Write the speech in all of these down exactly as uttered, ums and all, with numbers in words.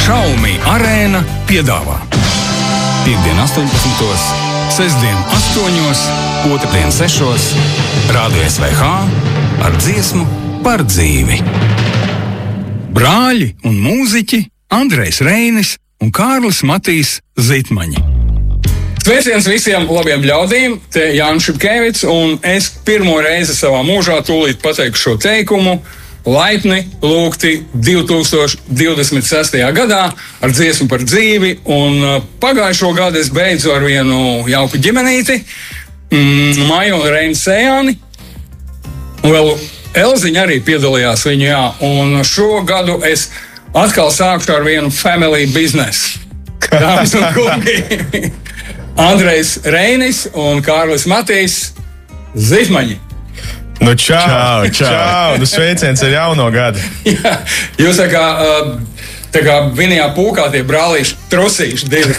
Xiaomi Arēna piedāvā Piektdien astoņpadsmitos, sestdien astoņos, otrdien sešos, Rādio S V H ar dziesmu par dzīvi. Brāļi un mūziķi Andrejs Reinis un Kārlis Matīs Zitmaņi. Sveiciens visiem labiem ļaudīm, te Jānis Šipkevits, un es pirmo reizi savā mūžā tūlīt pateikšu šo teikumu. Laipni lūgti divi tūkstoši divdesmit sestajā gadā ar dziesmu par dzīvi, un pagājušo gadu es beidzu ar vienu jauku ģimenīti, mm, Maju un Reinu Sējāni, un vēl Elziņa arī piedalījās viņu, jā, un šo gadu es atkal sākšu ar vienu family business. Dāmas un kungi, Andrejs Reinis un Kārlis Matīs Zitmaņi. Nu, čau, čau, čau. čau. Nu, sveiciens ar jauno gadu. Jā, jūs tā kā, tā kā vienajā pūkā tie brālīši trusīši divi.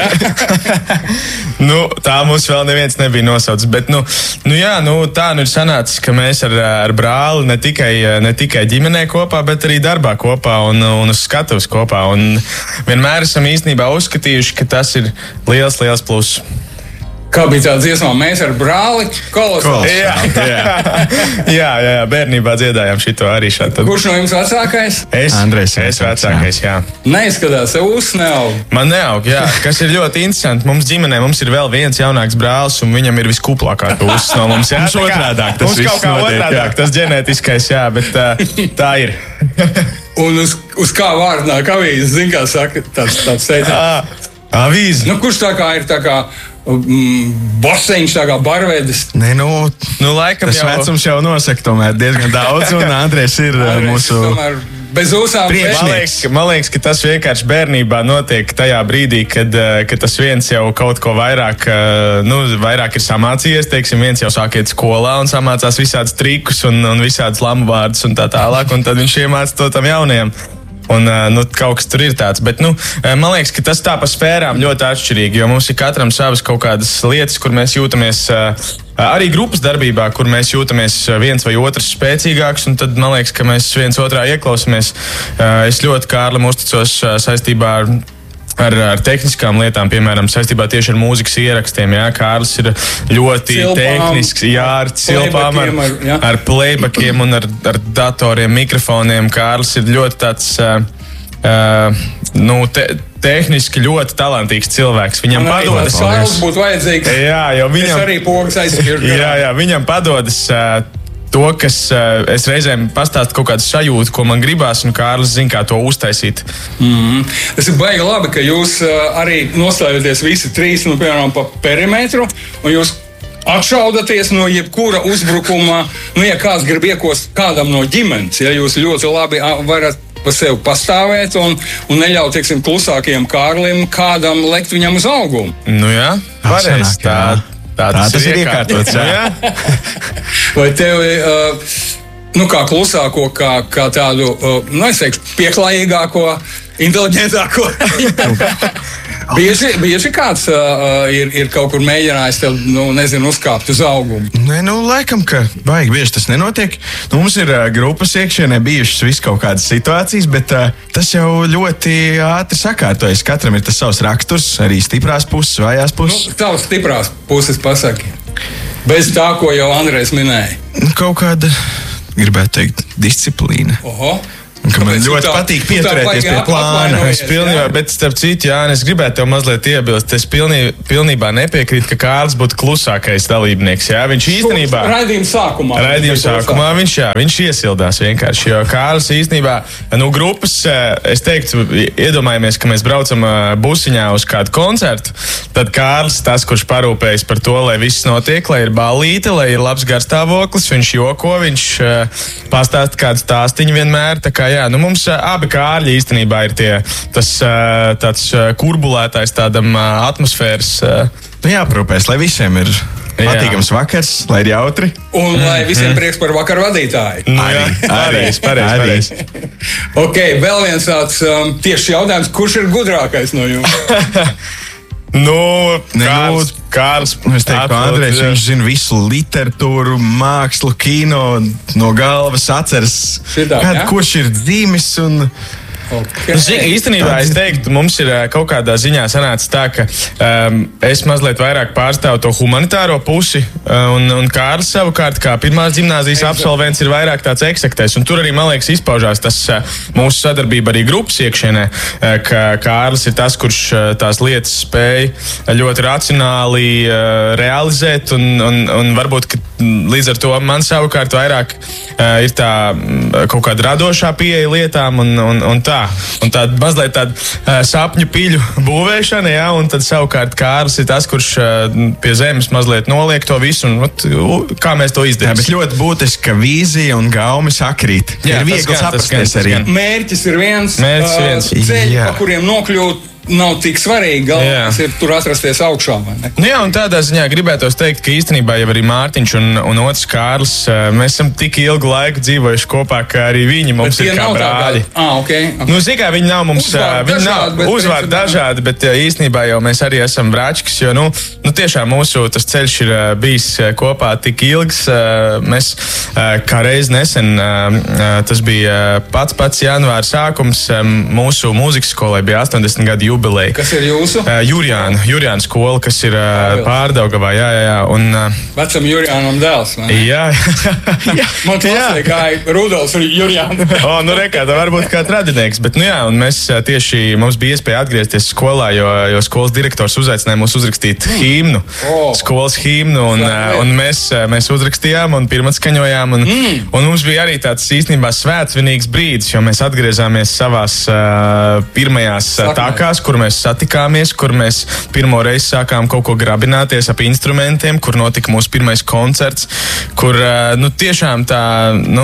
Nu, tā mums vēl neviens nebija nosaucis, bet, nu, nu jā, nu, tā nu ir sanācis, ka mēs ar, ar brāli ne tikai, ne tikai ģimenē kopā, bet arī darbā kopā un, un uz skatuves kopā. Un vienmēr esam īstenībā uzskatījuši, ka tas ir liels, liels pluss. Kā bija tā dziesmā, mēs ar brāli kolosāli. Jā, jā. jā, jā, bērnībā dziedājām šito arī šādi. Kurš no jums vecākais? Es, Andrejs. Es vecākais, jā. Neizskatās, ūs neaug. Man neaug, jā. Kas ir ļoti interesanti, mums ģimenē mums ir vēl viens jaunāks brālis, un viņam ir viskuplākā ūsas no mums. Jā, mums otrādāk tas mums viss kaut kā notiek. Otrādāk, tas ģenētiskais, jā, bet uh, tā ir. Un uz, uz kā vārdu nāk avīzes, zin kā saka, tāds, tāds teicās. Avīze. Nu, kurš tā kā ir tā kā mm, baseņš, tā kā barvedis? Nē, nu, nu laikam tas jau... vecums jau nosaka tomēr diezgan daudz, un Andrejs ir Andrejs, mūsu... Tomēr bez ūsām Man liekas, man liekas, ka tas vienkārši bērnībā notiek tajā brīdī, kad, kad tas viens jau kaut ko vairāk, nu, vairāk ir samācījies. Teiksim, viens jau sāk iet skolā un samācās visādus trikus un, un visādus lamu vārdus un tā tālāk, un tad viņš iemāca to tam jaunajam. Un, nu, kaut kas tur ir tāds, bet, nu, man liekas, ka tas tā pa sfērām ļoti atšķirīgi, jo mums ir katram savas kaut kādas lietas, kur mēs jūtamies, arī grupas darbībā, kur mēs jūtamies viens vai otrs spēcīgāks, un tad man liekas, ka mēs viens otrā ieklausamies. Es ļoti Kārlim uzticos saistībā ar Ar, ar tehniskām lietām, piemēram, saistībā tieši ar mūzikas ierakstiem. Jā, Kārlis ir ļoti Cilpām, tehnisks, jā, ar cilpām, ar, ar, jā. ar playbackiem un ar, ar datoriem, mikrofoniem. Kārlis ir ļoti tāds, uh, uh, nu, te, tehniski ļoti talantīgs cilvēks. Viņam Man padodas. Sāls būtu vajadzīgs. Jā, jo viņam, es arī pogas aizskirtu. jā, jā, viņam padodas uh, to, kas uh, es reizēm pastāstu kaut kādu sajūtu, ko man gribās, un Kārlis zina, kā to uztaisīt. Mm. Tas ir baigi labi, ka jūs uh, arī nostājoties visi trīs, nu, piemēram, pa perimetru, un jūs atšaudaties no jebkura uzbrukuma, nu, ja kāds grib iekost kādam no ģimenes, ja jūs ļoti labi varat pa sevi pastāvēt un, un neļaut, teiksim, klusākajam Kārlim kādam lekt viņam uz augumu. Nu jā, pareizi. Tā, tā, tā tas ir iekārtots. Jā. Vai tev, uh, nu, kā klusāko, kā, kā tādu, uh, nu, es teikšu, pieklājīgāko, inteliģentāko? Bieži, bieži kāds uh, ir, ir kaut kur mēģinājis tev, nu, nezinu, uzkāpt uz augumu? Nē, nu, laikam, ka baigi bieži tas nenotiek. Nu, mums ir uh, grupas iekšienē bijušas viss kaut kādas situācijas, bet uh, tas jau ļoti ātri sakārtojas. Katram ir tas savs raksturs, arī stiprās puses, vājās puses. Nu, tavs stiprās puses pasaki. Bez tā, ko jau Andrejs minēja. Nu, kaut kāda, gribētu teikt, disciplīna. Oho. Ka man Kāpēc ļoti tā, patīk pieturēties pie plāna. Es pilnībā, bet starp citu, jā, es gribētu tev mazliet iebilst. Es pilnī, pilnībā nepiekrītu, ka Kārlis būtu klusākais dalībnieks. Jā, viņš īstenībā... Raidījuma sākumā. Raidījuma sākumā viņš, jā, viņš iesildās vienkārši. Jo Kārlis īstenībā, nu, grupas, es teiktu, iedomājamies, ka mēs braucam busiņā uz kādu koncertu. Tad Kārlis, tas, kurš parūpējas par to, lai viss notiek, lai ir ballīte, lai ir labs garstāvoklis, viņš joko, viņš pastāsta kādu stāstiņu vienmēr. Tā kā, jā, nu mums abi Kārļi īstenībā ir tie, tas tāds kurbulētājs tādam atmosfēras. Nu jāprūpēs, lai visiem ir patīkams vakars, lai ir jautri. Un lai visiem prieks par vakaru vadītāju. Nu, jā, pareizi, pareizi, pareizi. Ok, vēl viens tāds um, tieši jautājums, kurš ir gudrākais no jums? Nu, Ne, Kārlis, nu, Kārlis, Es teiktu, ka Andrejs, viņš zina visu literatūru, mākslu, kino, no galvas atceras, Šitā, kad, ja? kurš ir dzīmis un Okay. Nu, zin, īstenībā es teiktu, mums ir kaut kādā ziņā sanācis tā, ka um, es mazliet vairāk pārstāvu to humanitāro pusi, un, un Kārlis savukārt, kā pirmās gimnāzijas absolvents, ir vairāk tāds eksaktais. Un tur arī, man liekas, izpaužās tas mūsu sadarbība arī grupas iekšienē, ka Kārlis ir tas, kurš tās lietas spēj ļoti racionāli uh, realizēt, un, un, un varbūt, ka līdz ar to man savukārt vairāk uh, ir tā kaut kāda radošā pieeja lietām, un, un, un tā. Un tāda mazliet tāda uh, sapņu piļu būvēšana, jā, un tad savukārt Kārlis ir tas, kurš uh, pie zemes mazliet noliek to visu, un ot, uh, kā mēs to izdarām. Jā, bet ļoti būtiski, ka vīzija un gaumi sakrīt. Jā, ir viegli saprast arī. Mērķis ir viens, Mērķis uh, viens. ceļi, pa kuriem nokļūt, nav tik svarīgi. Galvenais ir tur atrasties augšā. Nu jā, un tādā ziņā gribētos teikt, ka īstenībā jau arī Mārtiņš un, un otrs Kārlis, mēs esam tik ilgu laiku dzīvojuši kopā, ka arī viņi mums bet ir kā brāļi. Ah, okay, okay. Nu, zikā, viņi nav mums uzvārdi dažādi, nav uzvārdi dažādi, bet īstenībā jau mēs arī esam brāčkas, jo, nu, nu tiešām mūsu tas ceļš ir bijis kopā tik ilgs. Mēs kā reiz nesen, tas bija pats pats janvāra sākums, mūsu mūzikas skolai bija astoņdesmit gadu jubileja. Kas ir jūsu? Uh, Jurjāna, Jurjāna skola, kas ir uh, Pārdaugavā, jā, jā, jā. Un, uh, Vecam Jurjānam dēls, ne? Jā. Man klasē kā Rudolfs Jurjāna. O, nu rekā, tā varbūt kā radinieks, bet, nu jā, un mēs tieši, mums bija iespēja atgriezties skolā, jo, jo skolas direktors uzaicināja mūs uzrakstīt mm. himnu, oh. skolas himnu, un, uh, un mēs, mēs uzrakstījām un pirmatskaņojām, un, mm. un mums bija arī tāds īstenībā svētsvinīgs brīdis, jo mēs atgriezāmies savās uh, pirmajās uh, tākās, kur mēs satikāmies, kur mēs pirmo reizi sākām kaut ko grabināties ap instrumentiem, kur notika mūsu pirmais koncerts, kur nu, tiešām tā nu,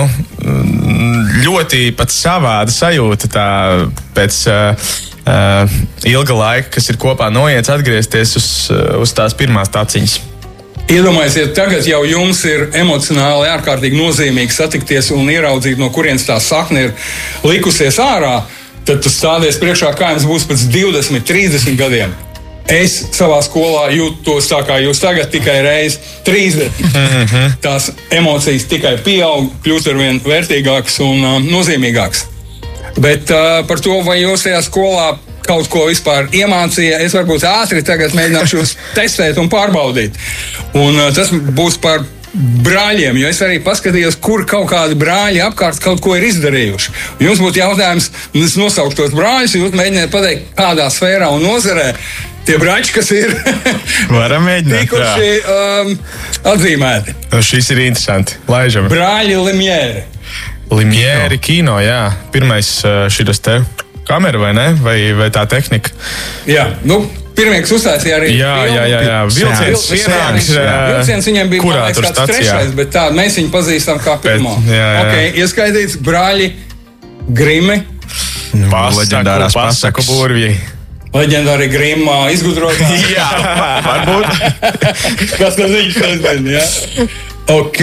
ļoti pat savāda sajūta tā pēc uh, uh, ilga laika, kas ir kopā noiets, atgriezties uz, uz tās pirmās taciņas. Iedomājieties, tagad jau jums ir emocionāli ārkārtīgi nozīmīgi satikties un ieraudzīt, no kurienes tā sakne ir likusies ārā. Tad tu stādies priekšā, kā jums būs pēc divdesmit, trīsdesmit gadiem. Es savā skolā jūtos tā, kā jūs tagad, tikai reiz trīsdesmit. Mm-hmm. Tās emocijas tikai pieaug, kļūst arvien vērtīgākas un uh, nozīmīgākas. Bet uh, par to, vai jūs tajā skolā kaut ko vispār iemācīja, es varbūt ātri tagad mēģināšu jūs testēt un pārbaudīt. Un uh, tas būs par brāļiem, jo es arī paskatījos, kur kaut kādi brāļi apkārt kaut ko ir izdarījuši. Jums būtu jautājums, un es nosaukšu tos brāļus, jūs mēģiniet pateikt, kādā sfērā un nozarē tie brāļi, kas ir varam mēģināt, tikuši um, atzīmēti. No, šis ir interesanti. Laižam. Brāļi Limjēri. Limjēri kino, jā. Pirmais šitas te kamera, vai ne? Vai, vai tā tehnika? Jā, nu... Pirmie, kas uztaisīja arī jā, jā, jā, jā. Vilciens, vilciens, vilciens viņiem bija kurā liekas, kāds trešais, bet tā, mēs viņu pazīstam kā pirmo. Bet, jā, jā. Okay, ieskaitīts brāļi Grimi. Pasaku, leģendārās pasaku burvji. Leģendāri Grimā izgudrotāji. Jā, varbūt. Kas tas viņš tas, jā? Ok.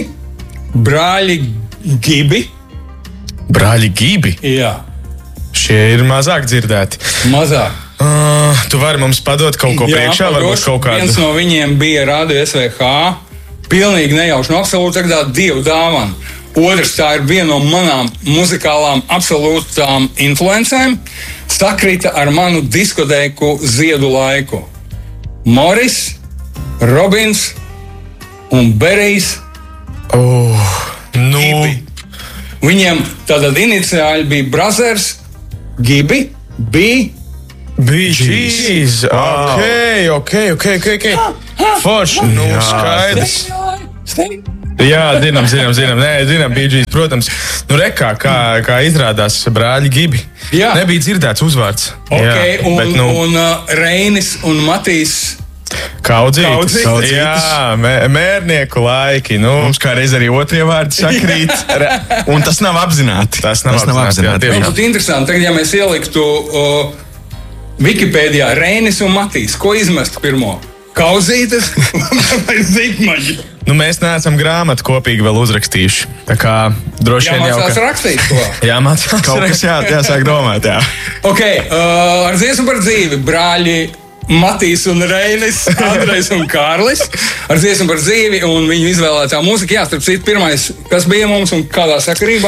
Brāļi Gibi. Brāļi Gibi? Jā. Šie ir mazāk dzirdēti. Mazāk. Uh, tu vari mums padot kaut ko jā, priekšā, varbūt kaut kādu. Viens no viņiem bija Radio S V H, pilnīgi nejauši, no absolūti tagad dievu dāvana. Otrs, tā ir viena no manām muzikālām absolūtām influencēm, sakrita ar manu diskotēku ziedu laiku. Moris, Robins un Berijs. Oh, nu. Gibi. Viņiem tātad iniciāļi bija Brothers, Gibi, B. Bee Gees. Ok, ok, ok, ok. Forši, nu skaidrs. Jā, zinām, zinām, zinām. Nē, zinām, Bee Gees, protams. Nu, rekā, kā, kā izrādās brāļi Gibi. Jā. Nebija dzirdēts uzvārds. Ok, jā, un, bet, nu, un uh, Reinis un Matīs. Kaudzītis. Kaudzītis. Jā, mē, mērnieku laiki. Nu. Mums kā reiz arī otrie vārdi sakrīt. Un tas nav apzināti. Tas nav tas apzināti. Nav apzināti. Tas būtu interesanti. Tagad, ja mēs ieliktu uh, Wikipēdijā Reinis un Matīs, ko izmest pirmo? Kauzītes vai Zitmaņi? Nu, mēs neesam grāmatu kopīgi vēl uzrakstījuši. Tā kā droši vien jau... Jāmācās ka... rakstīt to. Jāmācās kaut kas jā, jāsāk domāt, jā. Ok, uh, ar dziesmu par dzīvi. Brāļi Matīs un Reinis, Andrejs un Kārlis. Ar dziesmu par dzīvi un viņu izvēlētā mūzika. Jā, starp citu, pirmais, kas bija mums un kādā sakarībā?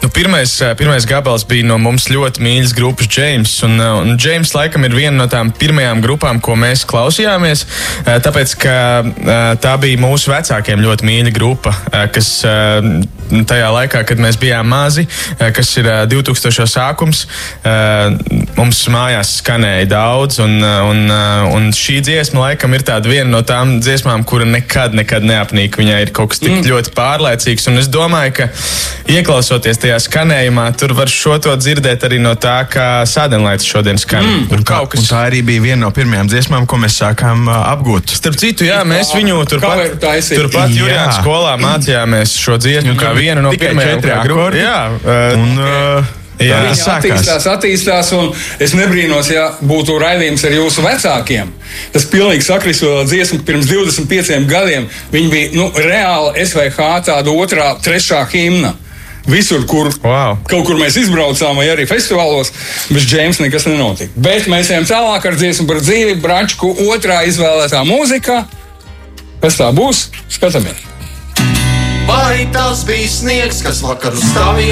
Nu, pirmais, pirmais gabals bija no mums ļoti mīļas grupas James, un, un James laikam ir viena no tām pirmajām grupām, ko mēs klausījāmies, tāpēc, ka tā bija mūsu vecākiem ļoti mīļa grupa, kas tajā laikā, kad mēs bijām mazi, kas ir divtūkstošo sākums, mums mājās skanēja daudz, un, un, un šī dziesma laikam ir tāda viena no tām dziesmām, kura nekad, nekad neapnīk, viņai ir kaut kas tik mm. ļoti pārliecīgs, un es domāju, ka ieklausoties tajā skanējumā, tur var šo to dzirdēt arī no tā, kā Sādenlaits šodien skan. Mm. Un, kā, kas... un tā arī bija viena no pirmajām dziesmām, ko mēs sākām uh, apgūt. Starp citu, jā, mēs viņu turpat, turpat Jurijāna skolā mācījāmies šo dziesmu kā vienu no pirmajām grupām. Jā, uh, un... Uh, Jā, viņi attīstās, attīstās, un es nebrīnos, ja būtu raidījums ar jūsu vecākiem. Tas pilnīgi sakristo dziesmu pirms divdesmit pieciem gadiem. Viņi bija, nu, reāli S V H tāda otrā, trešā himna. Visur, kur wow. kaut kur mēs izbraucām, vai arī festivālos, bez Džeimsa nekas nenotika. Bet mēs ejam tālāk ar dziesmu par dzīvi, Bračku otrā izvēlētā mūzika. Kas tā būs? Skatāmies. Vai tas bija sniegs, kas vakar uz taviem